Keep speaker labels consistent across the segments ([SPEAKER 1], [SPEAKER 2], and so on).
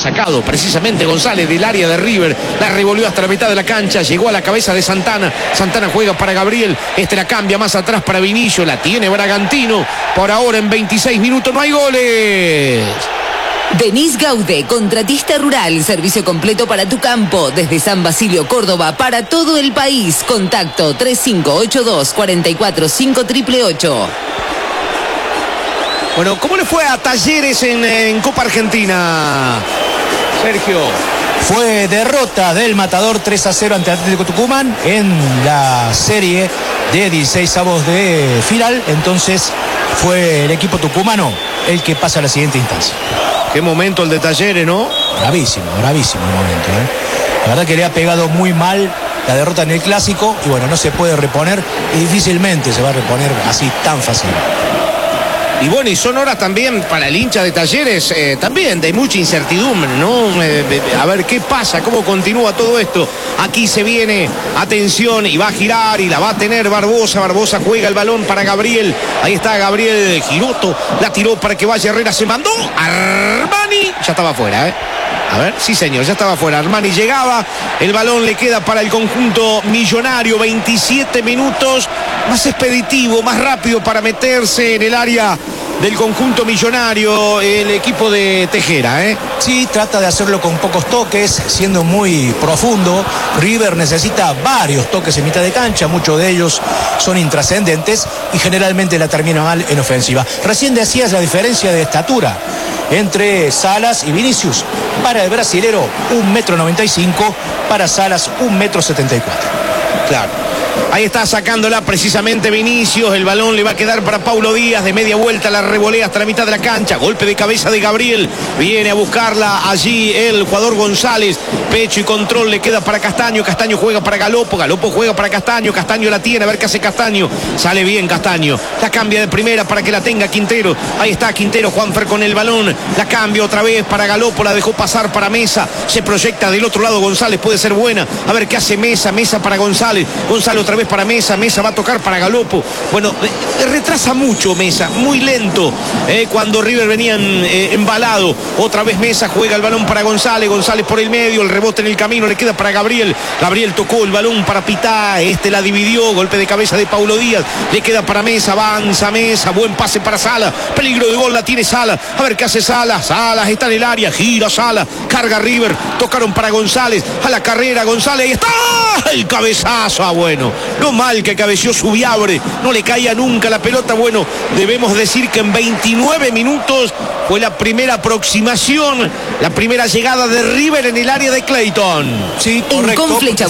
[SPEAKER 1] sacado precisamente González del área de River, la revolvió hasta la mitad de la cancha, llegó a la cabeza de Santana, Santana juega para Gabriel, la cambia más atrás para Vinicio, la tiene Bragantino, por ahora en 26 minutos no hay goles.
[SPEAKER 2] Denis Gaude, contratista rural, servicio completo para tu campo, desde San Basilio, Córdoba, para todo el país. Contacto 3582-445888.
[SPEAKER 1] Bueno, ¿cómo le fue a Talleres en Copa Argentina, Sergio?
[SPEAKER 3] Fue derrota del Matador 3-0 ante Atlético Tucumán en la serie de 16avos de final. Entonces fue el equipo tucumano el que pasa a la siguiente instancia.
[SPEAKER 1] Qué momento el de Talleres, ¿no?
[SPEAKER 3] Bravísimo el momento, ¿eh? La verdad que le ha pegado muy mal la derrota en el Clásico y bueno, no se puede reponer y difícilmente se va a reponer así tan fácil.
[SPEAKER 1] Y bueno, y son horas también para el hincha de Talleres, también de mucha incertidumbre, ¿no? A ver qué pasa, cómo continúa todo esto. Aquí se viene, atención, y va a girar y la va a tener Barbosa. Barbosa juega el balón para Gabriel. Ahí está Gabriel Giroto, la tiró para que vaya Herrera, se mandó. Armani, ya estaba afuera, ¿eh? A ver, sí señor, ya estaba afuera. Armani llegaba, el balón le queda para el conjunto millonario. 27 minutos, más expeditivo, más rápido para meterse en el área del conjunto millonario, el equipo de Tejera, ¿eh?
[SPEAKER 3] Sí, trata de hacerlo con pocos toques, siendo muy profundo. River necesita varios toques en mitad de cancha, muchos de ellos son intrascendentes y generalmente la termina mal en ofensiva. Recién decías la diferencia de estatura entre Salas y Vinicius. Para el brasilero, 1,95 m, para Salas, 1,74 m.
[SPEAKER 1] Claro. Ahí está sacándola precisamente Vinicius. El balón le va a quedar para Paulo Díaz. De media vuelta la revolea hasta la mitad de la cancha. Golpe de cabeza de Gabriel. Viene a buscarla allí el jugador González. Pecho y control le queda para Castaño. Castaño juega para Galopo. Galopo juega para Castaño. Castaño la tiene. A ver qué hace Castaño. Sale bien Castaño. La cambia de primera para que la tenga Quintero. Ahí está Quintero. Juanfer con el balón. La cambia otra vez para Galopo. La dejó pasar para Mesa. Se proyecta del otro lado González. Puede ser buena. A ver qué hace Mesa. Mesa para González. González otra vez para Mesa. Mesa va a tocar para Galopo. Bueno, retrasa mucho Mesa. Muy lento. Cuando River venían embalado. Otra vez Mesa juega el balón para González. González por el medio. El rebote en el camino. Le queda para Gabriel. Gabriel tocó el balón para Pitá. La dividió. Golpe de cabeza de Paulo Díaz. Le queda para Mesa. Avanza Mesa. Buen pase para Sala. Peligro de gol la tiene Sala. A ver qué hace Sala. Sala está en el área. Gira Sala. Carga River. Tocaron para González. A la carrera González. Ahí está. El cabezazo. Bueno. Lo mal que cabeció Subiabre. No le caía nunca la pelota. Bueno, debemos decir que en 29 minutos fue la primera aproximación. La primera llegada de River en el área de Clayton.
[SPEAKER 3] Sí, correcto.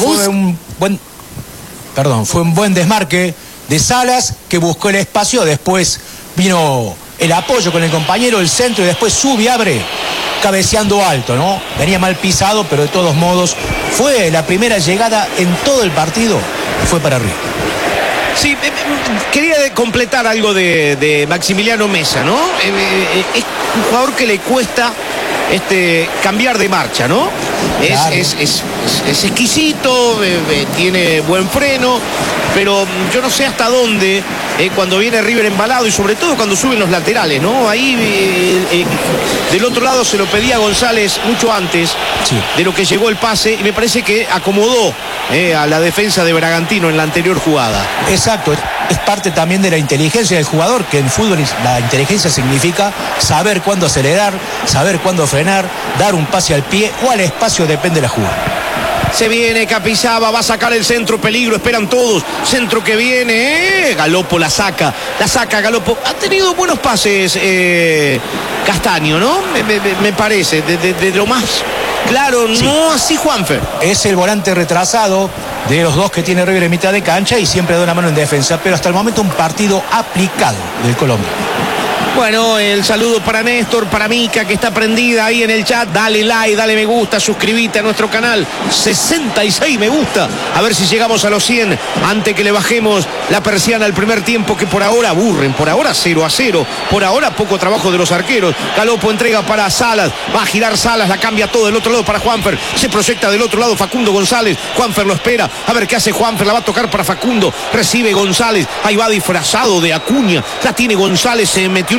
[SPEAKER 3] Fue un buen desmarque de Salas que buscó el espacio. Después vino el apoyo con el compañero, el centro y después Subiabre cabeceando alto, ¿no? Venía mal pisado, pero de todos modos fue la primera llegada en todo el partido. Fue para River.
[SPEAKER 1] Sí, quería completar algo de Maximiliano Mesa, ¿no? Es un jugador que le cuesta cambiar de marcha, ¿no? Claro. Es exquisito, tiene buen freno, pero yo no sé hasta dónde cuando viene River embalado y sobre todo cuando suben los laterales, ¿no? Ahí del otro lado se lo pedía González mucho antes de lo que llegó el pase y me parece que acomodó a la defensa de Bragantino en la anterior jugada.
[SPEAKER 3] Exacto, es parte también de la inteligencia del jugador, que en fútbol la inteligencia significa saber cuándo acelerar, saber cuándo frenar, dar un pase al pie o al espacio, depende de la jugada.
[SPEAKER 1] Se viene Capizaba, va a sacar el centro, peligro, esperan todos. Centro que viene, Galopo la saca Galopo. Ha tenido buenos pases Castaño, ¿no? Me parece, de lo más claro, sí. No así Juanfer.
[SPEAKER 3] Es el volante retrasado de los dos que tiene River en mitad de cancha y siempre da una mano en defensa, pero hasta el momento un partido aplicado del Colombia.
[SPEAKER 1] Bueno, el saludo para Néstor, para Mica, que está prendida ahí en el chat. Dale like, dale me gusta, suscríbete a nuestro canal. 66 me gusta. A ver si llegamos a los 100 antes que le bajemos la persiana al primer tiempo, que por ahora aburren. Por ahora 0-0. Por ahora poco trabajo de los arqueros. Galopo entrega para Salas. Va a girar Salas, la cambia todo del otro lado para Juanfer. Se proyecta del otro lado Facundo González. Juanfer lo espera. A ver qué hace Juanfer. La va a tocar para Facundo. Recibe González. Ahí va disfrazado de Acuña. La tiene González. Se metió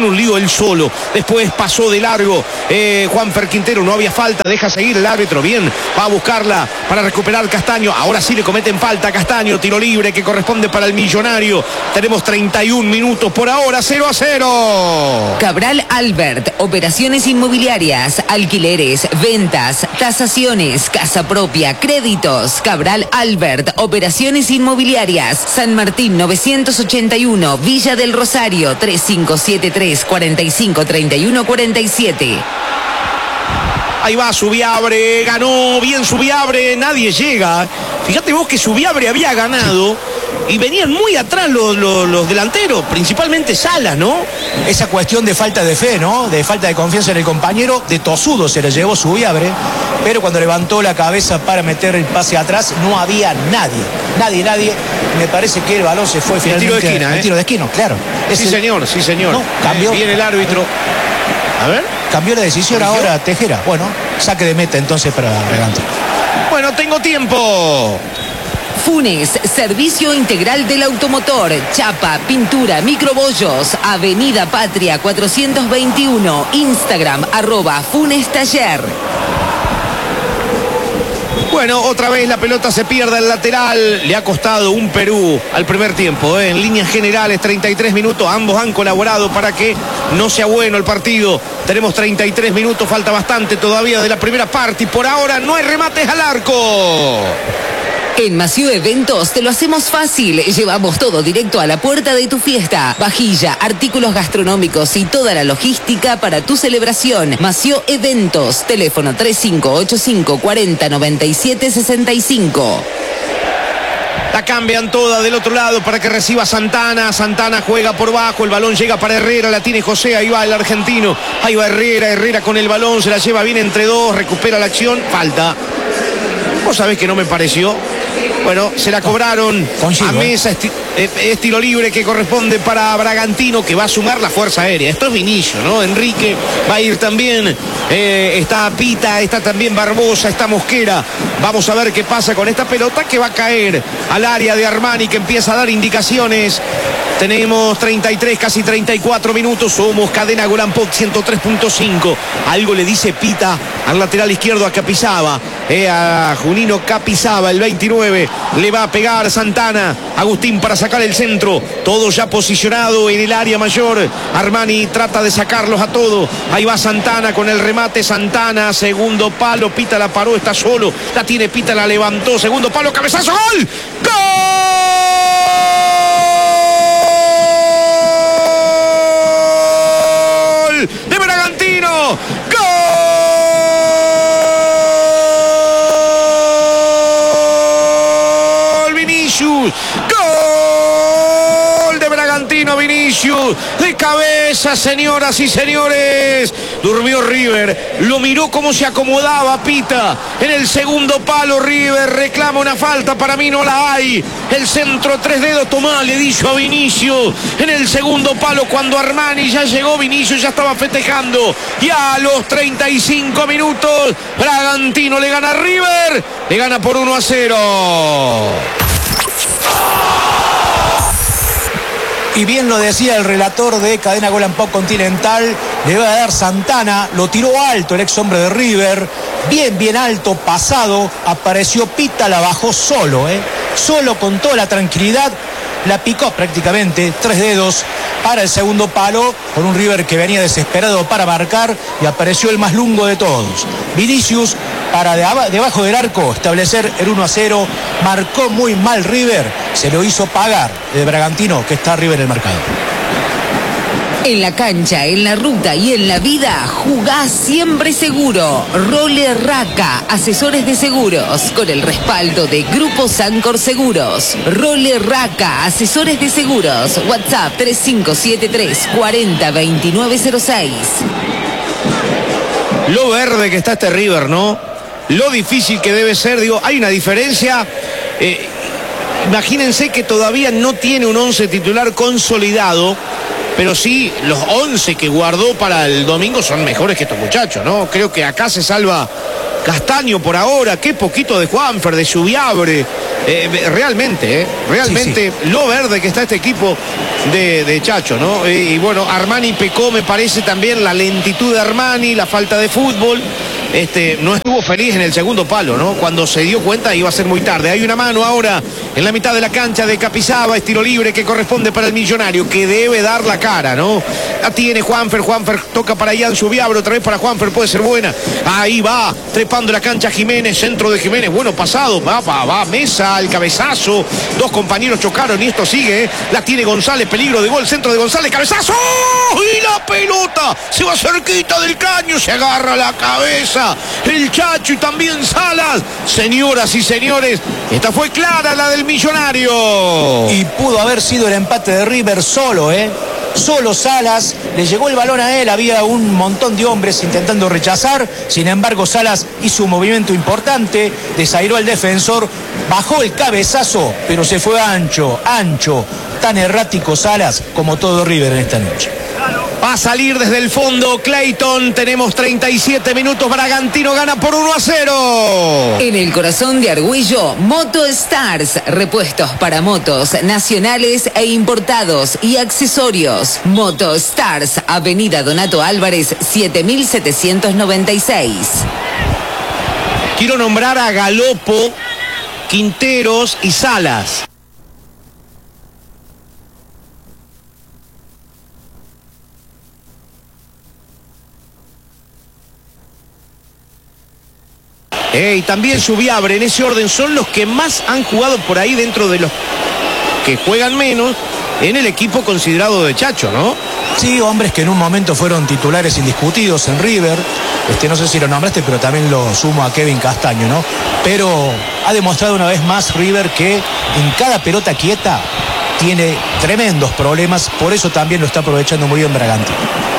[SPEAKER 1] en un lío él solo. Después pasó de largo Juanfer Quintero, no había falta, deja seguir el árbitro, bien, va a buscarla para recuperar Castaño. Ahora sí le cometen falta a Castaño, tiro libre que corresponde para el Millonario. Tenemos 31 minutos por ahora, 0-0.
[SPEAKER 2] Cabral Albert, operaciones inmobiliarias, alquileres, ventas, tasaciones, casa propia, créditos. Cabral Albert, operaciones inmobiliarias, San Martín 981, Villa del Rosario, 3573 45 31 47.
[SPEAKER 1] Ahí va Subiabre, ganó bien Subiabre, nadie llega. Fíjate vos que Subiabre había ganado y venían muy atrás los delanteros, principalmente Salas, ¿no?
[SPEAKER 3] Esa cuestión de falta de fe, ¿no? De falta de confianza en el compañero, de tosudo se le llevó Subiabre, pero cuando levantó la cabeza para meter el pase atrás, no había nadie. Me parece que el balón se fue finalmente.
[SPEAKER 1] El tiro de esquina,
[SPEAKER 3] el tiro de esquina, claro.
[SPEAKER 1] Sí, señor.
[SPEAKER 3] No, cambió.
[SPEAKER 1] Viene el árbitro. A ver.
[SPEAKER 3] Cambió la decisión ahora Tejera. Bueno, saque de meta entonces para Bragantino.
[SPEAKER 1] Bueno, tengo tiempo.
[SPEAKER 2] Funes, servicio integral del automotor, chapa, pintura, microbollos, Avenida Patria 421, Instagram, @FunesTaller.
[SPEAKER 1] Bueno, otra vez la pelota se pierde al lateral. Le ha costado un Perú al primer tiempo. En líneas generales, 33 minutos. Ambos han colaborado para que no sea bueno el partido. Tenemos 33 minutos, falta bastante todavía de la primera parte. Y por ahora no hay remates al arco.
[SPEAKER 2] En Mació Eventos te lo hacemos fácil. Llevamos todo directo a la puerta de tu fiesta. Vajilla, artículos gastronómicos y toda la logística para tu celebración. Mació Eventos. Teléfono 3585 40 97 65.
[SPEAKER 1] La cambian toda del otro lado para que reciba Santana. Santana juega por bajo, el balón llega para Herrera, la tiene José, ahí va el argentino. Ahí va Herrera con el balón, se la lleva bien entre dos, recupera la acción, falta. ¿Vos sabés que no me pareció? Bueno, se la cobraron a Mesa, es tiro libre que corresponde para Bragantino, que va a sumar la fuerza aérea. Esto es Vinicio, ¿no? Enrique va a ir también, está Pita, está también Barbosa, está Mosquera. Vamos a ver qué pasa con esta pelota que va a caer al área de Armani, que empieza a dar indicaciones. Tenemos 33, casi 34 minutos. Somos Cadena Golan Pop 103.5. Algo le dice Pita al lateral izquierdo a Capizaba. A Junino Capizaba, el 29. Le va a pegar Santana. Agustín para sacar el centro. Todo ya posicionado en el área mayor. Armani trata de sacarlos a todos. Ahí va Santana con el remate. Santana, segundo palo. Pita la paró, está solo. La tiene Pita, la levantó. Segundo palo, cabezazo. ¡Gol! De Bragantino, gol Vinicius, gol de Bragantino Vinicius, de cabeza, señoras y señores. Durmió River, lo miró cómo se acomodaba Pita. En el segundo palo River reclama una falta, para mí no la hay. El centro, tres dedos, tomá, le dijo a Vinicius. En el segundo palo, cuando Armani ya llegó, Vinicius ya estaba festejando. Y a los 35 minutos, Bragantino le gana a River, le gana por 1-0.
[SPEAKER 3] Y bien lo decía el relator de Cadena Golan Pop Continental, le va a dar Santana, lo tiró alto el ex hombre de River, bien alto, pasado, apareció Pita, la bajó solo, solo, con toda la tranquilidad, la picó prácticamente, tres dedos para el segundo palo, con un River que venía desesperado para marcar, y apareció el más lungo de todos, Vinicius, para debajo del arco establecer el 1-0, marcó muy mal River, se lo hizo pagar el Bragantino, que está River en el marcador.
[SPEAKER 2] En la cancha, en la ruta y en la vida, jugá siempre seguro. Role Raca, asesores de seguros, con el respaldo de Grupo Sancor Seguros. Role Raca, asesores de seguros. WhatsApp 3573 40 2906.
[SPEAKER 1] Lo verde que está este River, ¿no? Lo difícil que debe ser, digo, hay una diferencia. Imagínense que todavía no tiene un 11 titular consolidado, pero sí, los 11 que guardó para el domingo son mejores que estos muchachos, ¿no? Creo que acá se salva Castaño por ahora, qué poquito de Juanfer, de Subiabre, Realmente, lo verde que está este equipo de Chacho, ¿no? Y bueno, Armani pecó, me parece también la lentitud de Armani, la falta de fútbol. No estuvo feliz en el segundo palo, ¿no? Cuando se dio cuenta iba a ser muy tarde. Hay una mano ahora en la mitad de la cancha de Capizaba, estilo libre que corresponde para el Millonario, que debe dar la cara, ¿no? La tiene Juanfer toca para Ian Subiabre, otra vez para Juanfer, puede ser buena. Ahí va, trepando la cancha Jiménez, centro de Jiménez, bueno pasado, va Mesa, el cabezazo, dos compañeros chocaron y esto sigue, la tiene González, peligro de gol, centro de González, cabezazo, y la pelota se va cerquita del caño, se agarra la cabeza el Chacho y también Salas. Señoras y señores, esta fue clara, la del Millonario.
[SPEAKER 3] Y pudo haber sido el empate de River solo, Solo Salas, le llegó el balón a él, había un montón de hombres intentando rechazar, sin embargo Salas hizo un movimiento importante, desairó al defensor, bajó el cabezazo, pero se fue ancho, tan errático Salas como todo River en esta noche.
[SPEAKER 1] Va a salir desde el fondo Clayton, tenemos 37 minutos, Bragantino gana por 1-0.
[SPEAKER 2] En el corazón de Argüello, Moto Stars, repuestos para motos nacionales e importados y accesorios. Moto Stars, Avenida Donato Álvarez, 7796.
[SPEAKER 1] Quiero nombrar a Galopo, Quinteros y Salas. Y también Subiabre, en ese orden, son los que más han jugado por ahí dentro de los que juegan menos en el equipo considerado de Chacho, ¿no?
[SPEAKER 3] Sí, hombres que en un momento fueron titulares indiscutidos en River. No sé si lo nombraste, pero también lo sumo a Kevin Castaño, ¿no? Pero ha demostrado una vez más River que en cada pelota quieta tiene tremendos problemas, por eso también lo está aprovechando muy bien Bragantino.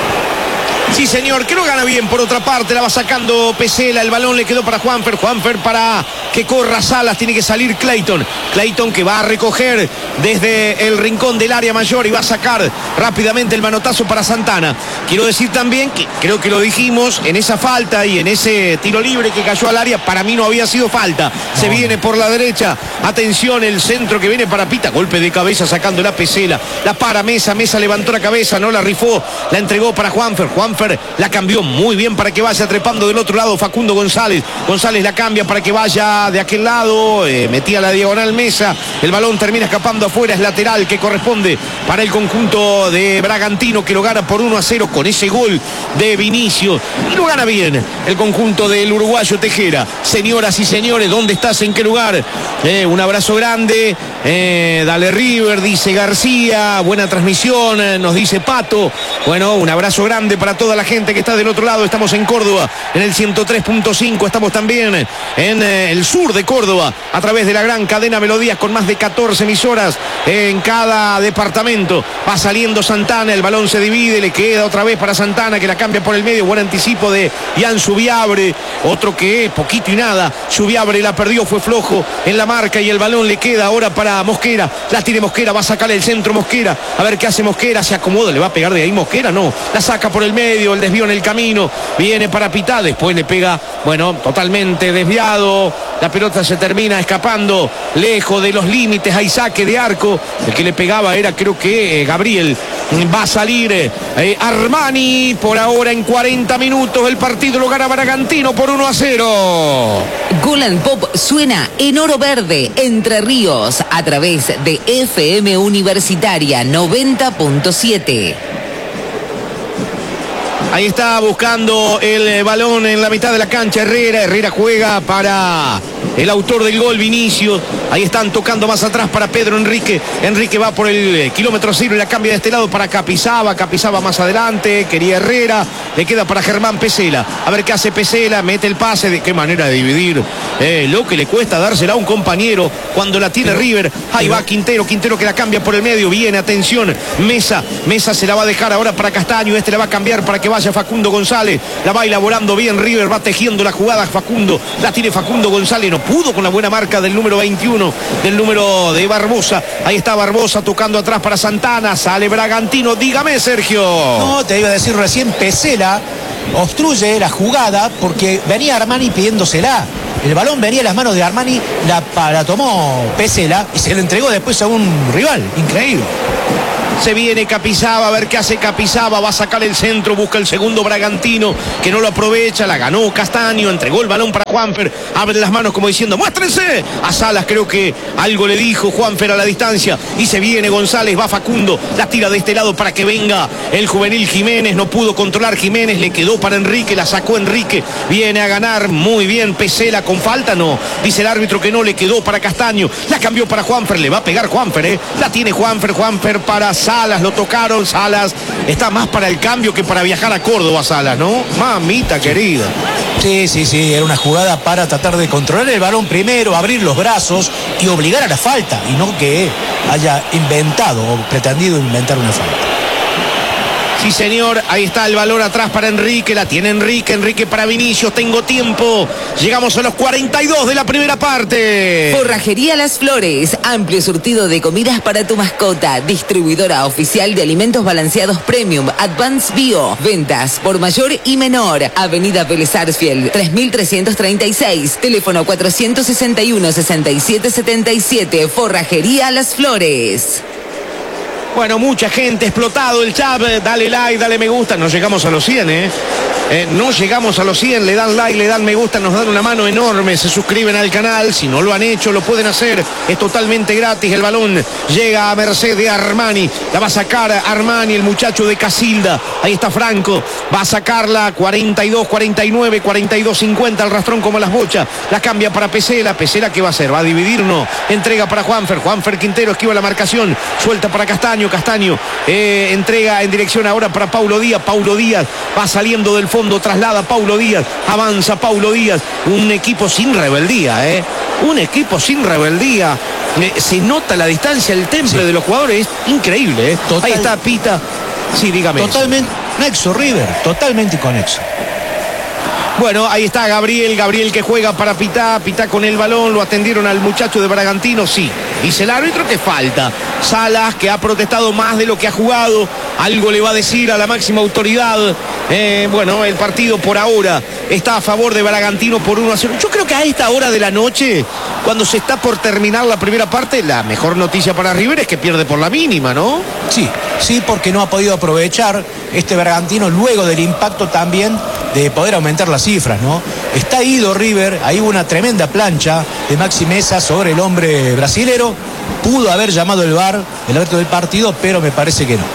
[SPEAKER 1] Sí, señor, que no gana bien por otra parte, la va sacando Pesela, el balón le quedó para Juanfer para que corra Salas, tiene que salir Clayton que va a recoger desde el rincón del área mayor y va a sacar rápidamente el manotazo para Santana. Quiero decir también que creo que lo dijimos, en esa falta y en ese tiro libre que cayó al área, para mí no había sido falta. Se viene por la derecha, atención, el centro que viene para Pita, golpe de cabeza sacando la Pesela, la para Mesa levantó la cabeza, no la rifó, la entregó para Juanfer la cambió muy bien para que vaya trepando del otro lado Facundo González la cambia para que vaya de aquel lado, metía la diagonal Mesa, el balón termina escapando afuera, es lateral que corresponde para el conjunto de Bragantino, que lo gana por 1-0 con ese gol de Vinicius, y lo gana bien el conjunto del uruguayo Tejera. Señoras y señores, ¿dónde estás? ¿En qué lugar? Un abrazo grande, dale River, dice García, buena transmisión, nos dice Pato. Bueno, un abrazo grande para toda la gente que está del otro lado. Estamos en Córdoba en el 103.5, estamos también en el sur de Córdoba a través de la gran cadena Melodías con más de 14 emisoras en cada departamento. Va saliendo Santana, el balón se divide, le queda otra vez para Santana que la cambia por el medio, buen anticipo de Ian Subiabre, otro que poquito y nada, Subiabre la perdió, fue flojo en la marca y el balón le queda ahora para Mosquera, la tiene Mosquera, va a sacar el centro Mosquera, a ver qué hace Mosquera, se acomoda, le va a pegar de ahí Mosquera, no, la saca por el medio, el desvío en el camino, viene para Pitá, después le pega, bueno, totalmente desviado, la pelota se termina escapando lejos de los límites, hay saque de arco, el que le pegaba era creo que Gabriel, va a salir Armani, por ahora en 40 minutos el partido lo gana Bragantino por 1-0.
[SPEAKER 2] Golan Pop suena en Oro Verde, Entre Ríos, a través de FM Universitaria 90.7.
[SPEAKER 1] Ahí está buscando el balón en la mitad de la cancha Herrera juega para el autor del gol, Vinicius. Ahí están tocando más atrás para Pedro Enrique va por el kilómetro 0 y la cambia de este lado para Capizaba más adelante, quería Herrera, le queda para Germán Pesela, a ver qué hace Pesela, mete el pase, de qué manera de dividir lo que le cuesta dársela a un compañero cuando la tiene River. Ahí va Quintero que la cambia por el medio, viene, atención, Mesa se la va a dejar ahora para Castaño, este la va a cambiar para que vaya Facundo González, la va elaborando bien River, va tejiendo la jugada Facundo, la tiene Facundo González, no pudo con la buena marca del número 21, del número de Barbosa, ahí está Barbosa tocando atrás para Santana, sale Bragantino, dígame Sergio.
[SPEAKER 3] No, te iba a decir recién, Pesela obstruye la jugada porque venía Armani pidiéndosela. El balón venía a las manos de Armani, la tomó Pesela y se lo entregó después a un rival. Increíble.
[SPEAKER 1] Se viene Capizaba, a ver qué hace Capizaba, va a sacar el centro, busca el segundo Bragantino, que no lo aprovecha, la ganó Castaño, entregó el balón para Juanfer, abre las manos como diciendo, ¡muéstrense! A Salas creo que algo le dijo Juanfer a la distancia, y se viene González, va Facundo, la tira de este lado para que venga el juvenil Jiménez, no pudo controlar Jiménez, le quedó para Enrique, la sacó Enrique, viene a ganar, muy bien, Pesela con falta, no, dice el árbitro que no, le quedó para Castaño, la cambió para Juanfer, le va a pegar Juanfer, la tiene Juanfer para Salas, lo tocaron, Salas está más para el cambio que para viajar a Córdoba, Salas, ¿no? Mamita querida.
[SPEAKER 3] Sí, era una jugada para tratar de controlar el balón primero, abrir los brazos y obligar a la falta, y no que haya inventado o pretendido inventar una falta.
[SPEAKER 1] Sí, señor, ahí está el balón atrás para Enrique, la tiene Enrique para Vinicius, tengo tiempo, llegamos a los 42 de la primera parte.
[SPEAKER 2] Forrajería Las Flores, amplio surtido de comidas para tu mascota, distribuidora oficial de alimentos balanceados Premium, Advanced Bio, ventas por mayor y menor, Avenida Vélez Sarsfield, 3336, teléfono 461-6777, Forrajería Las Flores.
[SPEAKER 1] Bueno, mucha gente, explotado el chat, dale like, dale me gusta, no llegamos a los 100, no llegamos a los 100, le dan like, le dan me gusta, nos dan una mano enorme, se suscriben al canal, si no lo han hecho lo pueden hacer, es totalmente gratis, el balón llega a merced de Armani, la va a sacar Armani, el muchacho de Casilda, ahí está Franco, va a sacarla, 42, 49, 42, 50, al rastrón como las bochas, la cambia para Pesela, Pesela ¿qué va a hacer? Va a dividir, no, entrega para Juanfer Quintero, esquiva la marcación, suelta para Castaño, entrega en dirección ahora para Paulo Díaz va saliendo del fondo, traslada Paulo Díaz, avanza Paulo Díaz, un equipo sin rebeldía, un equipo sin rebeldía, se nota la distancia, el temple de los jugadores, es increíble, ahí está Pita, sí, dígame.
[SPEAKER 3] Totalmente conexo River, totalmente conexo.
[SPEAKER 1] Bueno, ahí está Gabriel que juega para Pitá con el balón, lo atendieron al muchacho de Bragantino, sí. Dice el árbitro que falta. Salas, que ha protestado más de lo que ha jugado, algo le va a decir a la máxima autoridad. Bueno, el partido por ahora está a favor de Bragantino por 1-0. Yo creo que a esta hora de la noche, cuando se está por terminar la primera parte, la mejor noticia para River es que pierde por la mínima, ¿no?
[SPEAKER 3] Sí, porque no ha podido aprovechar este Bragantino luego del impacto también de poder aumentar las cifras, ¿no? Está ido River, ahí hubo una tremenda plancha de Maxi Mesa sobre el hombre brasilero, pudo haber llamado el VAR, el árbitro del partido, pero me parece que no.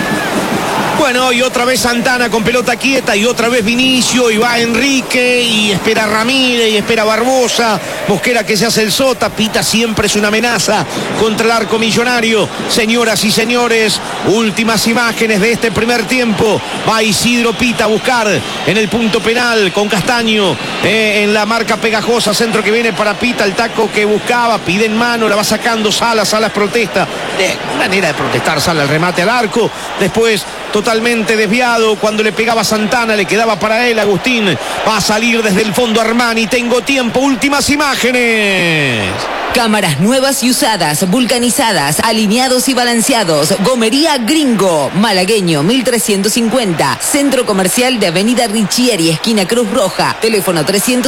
[SPEAKER 1] Bueno, y otra vez Santana con pelota quieta, y otra vez Vinicio, y va Enrique, y espera Ramírez, y espera Barbosa, Mosquera que se hace el sota, Pita siempre es una amenaza contra el arco millonario. Señoras y señores, últimas imágenes de este primer tiempo, va Isidro Pita a buscar en el punto penal con Castaño, en la marca pegajosa, centro que viene para Pita, el taco que buscaba, pide en mano, la va sacando Salas protesta, de manera de protestar, Salas el remate al arco, después totalmente desviado, cuando le pegaba Santana, le quedaba para él, Agustín, va a salir desde el fondo Armani, tengo tiempo, últimas imágenes.
[SPEAKER 2] Cámaras nuevas y usadas, vulcanizadas, alineados y balanceados. Gomería Gringo, Malagueño 1350, Centro Comercial de Avenida Richieri, esquina Cruz Roja, teléfono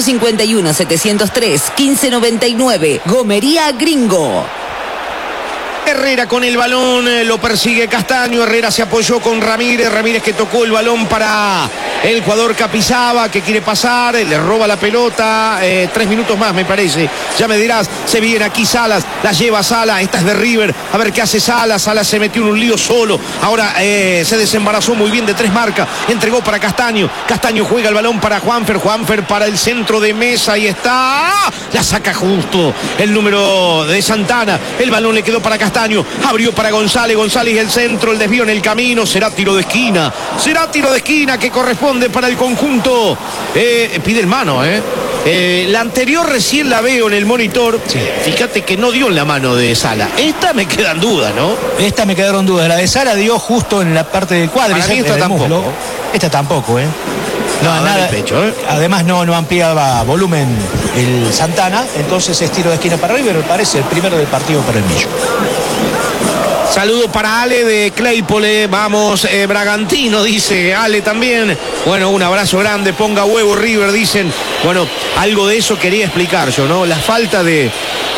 [SPEAKER 2] 351-703-1599, Gomería Gringo.
[SPEAKER 1] Herrera con el balón, lo persigue Castaño, Herrera se apoyó con Ramírez que tocó el balón para el jugador Capizaba, que quiere pasar, le roba la pelota, 3 minutos más me parece, ya me dirás, se viene aquí Salas, la lleva Salas, esta es de River, a ver qué hace Salas se metió en un lío solo, ahora se desembarazó muy bien de 3 marcas, entregó para Castaño juega el balón para Juanfer para el centro de Mesa, y está, la saca justo el número de Santana, el balón le quedó para Castaño, abrió para González el centro, el desvío en el camino, será tiro de esquina que corresponde para el conjunto, pide el mano, la anterior recién la veo en el monitor, sí. Fíjate que no dio en la mano de Sala, esta me queda en duda, ¿no?
[SPEAKER 3] Esta me quedaron dudas, la de Sala dio justo en la parte del cuádriceps,
[SPEAKER 1] esta tampoco.
[SPEAKER 3] Esta tampoco,
[SPEAKER 1] No, nada. Pecho,
[SPEAKER 3] Además no ampliaba volumen el Santana, entonces es tiro de esquina para River, me parece el primero del partido para el Millo.
[SPEAKER 1] Saludo para Ale de Claypole. Vamos, Bragantino, dice Ale también. Bueno, un abrazo grande. Ponga huevo River, dicen. Bueno, algo de eso quería explicar yo, ¿no? La falta de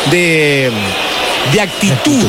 [SPEAKER 1] actitud.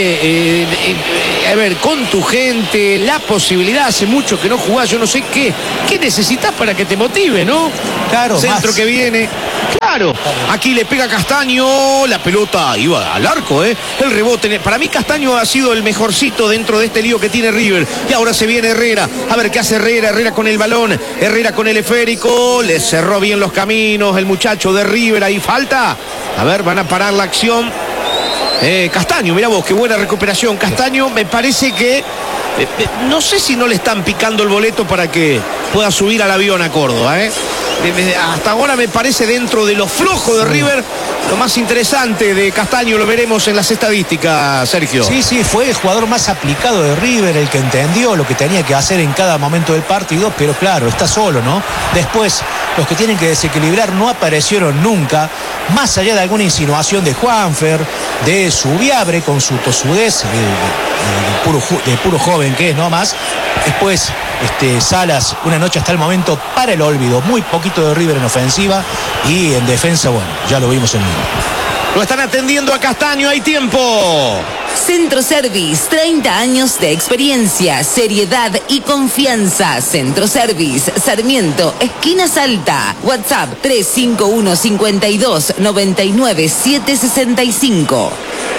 [SPEAKER 1] A ver, con tu gente, la posibilidad, hace mucho que no jugás, yo no sé qué necesitas para que te motive, ¿no?
[SPEAKER 3] Claro,
[SPEAKER 1] centro
[SPEAKER 3] más.
[SPEAKER 1] Que viene. Claro, aquí le pega Castaño, la pelota iba al arco, el rebote. Para mí Castaño ha sido el mejorcito dentro de este lío que tiene River. Y ahora se viene Herrera, a ver qué hace Herrera con el balón, Herrera con el esférico, le cerró bien los caminos el muchacho de River, ahí falta. A ver, van a parar la acción. Castaño, mirá vos, qué buena recuperación. Castaño, me parece que no sé si no le están picando el boleto para que pueda subir al avión a Córdoba, hasta ahora me parece, dentro de lo flojo de River, lo más interesante de Castaño. Lo veremos en las estadísticas, Sergio.
[SPEAKER 3] Sí, fue el jugador más aplicado de River, el que entendió lo que tenía que hacer en cada momento del partido, pero claro, está solo, ¿no? Después, los que tienen que desequilibrar no aparecieron nunca, más allá de alguna insinuación de Juanfer, de Subiabre con su tosudez, de puro joven que es, no más. Después, Salas, una noche hasta el momento para el olvido, muy poquito de River en ofensiva, y en defensa, bueno, ya lo vimos en vivo.
[SPEAKER 1] Lo están atendiendo a Castaño, hay tiempo.
[SPEAKER 2] Centro Service, 30 años de experiencia, seriedad y confianza. Centro Service, Sarmiento, esquina Salta. WhatsApp 351 52 99 765.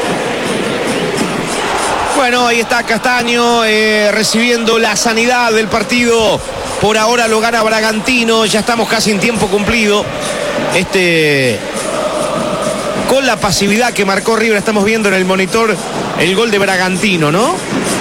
[SPEAKER 1] Bueno, ahí está Castaño recibiendo la sanidad del partido. Por ahora lo gana Bragantino. Ya estamos casi en tiempo cumplido. Con la pasividad que marcó River, estamos viendo en el monitor el gol de Bragantino, ¿no?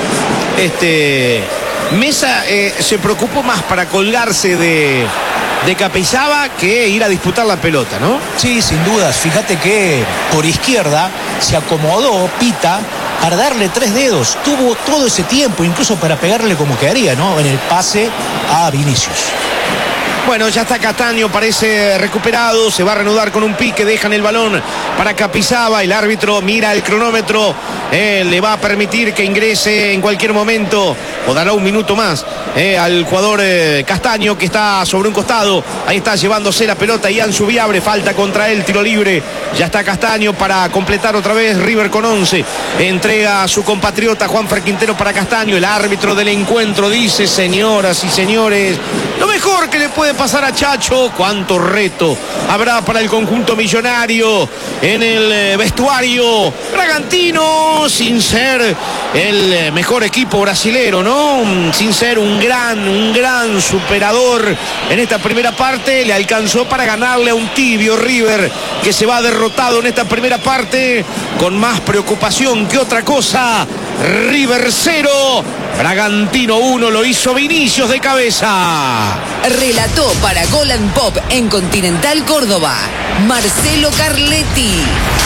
[SPEAKER 1] Mesa se preocupó más para colgarse de Capixaba que ir a disputar la pelota, ¿no?
[SPEAKER 3] Sí, sin dudas. Fíjate que por izquierda se acomodó Pita para darle 3 dedos. Tuvo todo ese tiempo, incluso para pegarle como quería, ¿no? En el pase a Vinicius.
[SPEAKER 1] Bueno, ya está Castaño, parece recuperado, se va a reanudar con un pique, dejan el balón para Capixaba, el árbitro mira el cronómetro, le va a permitir que ingrese en cualquier momento, o dará un minuto más al jugador Castaño, que está sobre un costado, ahí está llevándose la pelota Ian Subiabre, falta contra él, tiro libre, ya está Castaño para completar otra vez, River con 11, entrega a su compatriota Juanfer Quintero para Castaño, el árbitro del encuentro dice: señoras y señores, lo mejor que le puede pasar a Chacho. Cuánto reto habrá para el conjunto millonario en el vestuario. Bragantino, sin ser el mejor equipo brasilero, ¿no? Sin ser un gran superador en esta primera parte, le alcanzó para ganarle a un tibio River que se va derrotado en esta primera parte con más preocupación que otra cosa. River 0, Bragantino 1, lo hizo Vinicius de cabeza.
[SPEAKER 2] Relató para Gol and Pop en Continental Córdoba, Marcelo Carletti.